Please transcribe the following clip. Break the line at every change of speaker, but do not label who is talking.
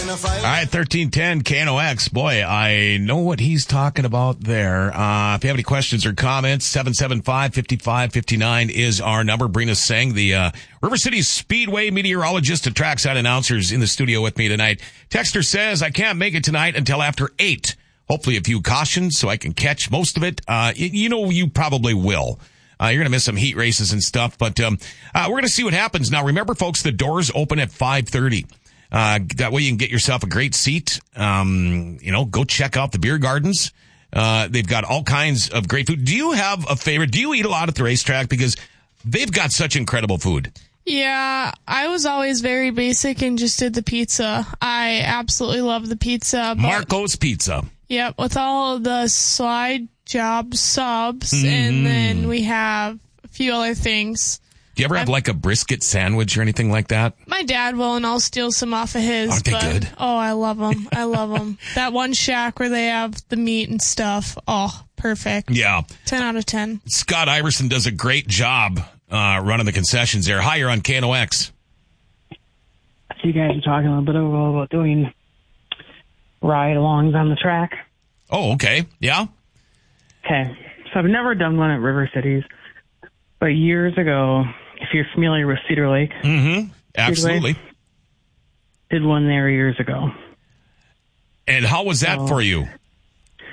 All right, 1310 KNOX. Boy, I know what he's talking about there. If you have any questions or comments, 775-5559 is our number. Brina Singh, the River City Speedway meteorologist and trackside announcers in the studio with me tonight. Texter says, I can't make it tonight until after 8. Hopefully a few cautions so I can catch most of it. You probably will. You're going to miss some heat races and stuff, but we're going to see what happens. Now, remember, folks, the doors open at 5:30. That way you can get yourself a great seat. Go check out the beer gardens. They've got all kinds of great food. Do you have a favorite? Do you eat a lot at the racetrack? Because they've got such incredible food.
Yeah, I was always very basic and just did the pizza. I absolutely love the pizza.
Marco's Pizza.
Yep, with all the slide job subs, and then we have a few other things.
Do you ever have like a brisket sandwich or anything like that?
My dad will, and I'll steal some off of his.
Aren't they good?
Oh, I love them. I love them. That one shack where they have the meat and stuff. Oh, perfect.
Yeah.
10 out of 10.
Scott Iverson does a great job running the concessions there. Hi, you're on KNOX.
So you guys are talking a little bit about doing ride-alongs on the track.
Oh, okay. Yeah?
Okay. So I've never done one at River Cities, but years ago, if you're familiar with Cedar Lake.
Mm-hmm. Absolutely.
Did one there years ago.
And how was that for you?